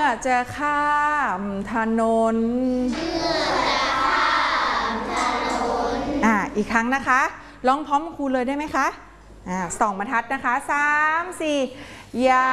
จะข้ามถนนอีกครั้งนะคะร้องพร้อมครูเลยได้ไหมคะ2 บรรทัดนะคะ3 4อย่า